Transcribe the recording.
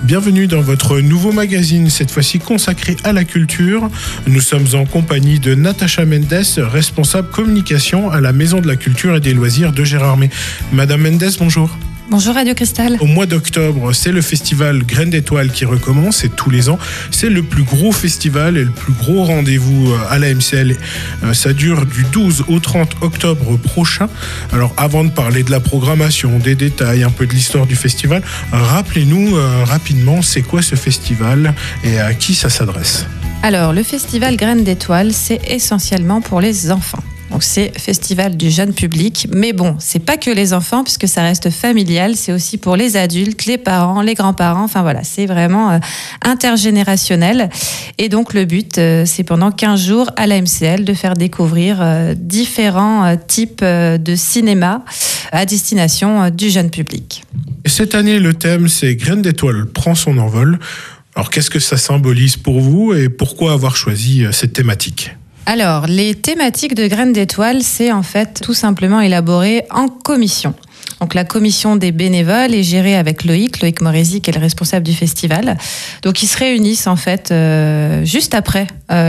Bienvenue dans votre nouveau magazine, cette fois-ci consacré à la culture. Nous sommes en compagnie de Natacha Mendes, responsable communication à la Maison de la Culture et des Loisirs de Gérardmer. Madame Mendes, bonjour. Bonjour Radio Cristal. Au mois d'octobre, c'est le festival Graines d'Étoiles qui recommence et tous les ans, c'est le plus gros festival et le plus gros rendez-vous à la MCL. Ça dure du 12 au 30 octobre prochain. Alors avant de parler de la programmation, des détails, un peu de l'histoire du festival, rappelez-nous rapidement c'est quoi ce festival et à qui ça s'adresse. Alors le festival Graines d'Étoiles, c'est essentiellement pour les enfants. Donc c'est festival du jeune public, mais bon, c'est pas que les enfants puisque ça reste familial, c'est aussi pour les adultes, les parents, les grands-parents, enfin voilà, c'est vraiment intergénérationnel. Et donc le but, c'est pendant 15 jours à la MCL de faire découvrir différents types de cinéma à destination du jeune public. Et cette année, le thème, c'est Graines d'Étoiles prend son envol. Alors qu'est-ce que ça symbolise pour vous et pourquoi avoir choisi cette thématique ? Alors, les thématiques de Graines d'Étoiles, c'est en fait tout simplement élaboré en commission. Donc la commission des bénévoles est gérée avec Loïc Morézy qui est le responsable du festival. Donc ils se réunissent en fait juste après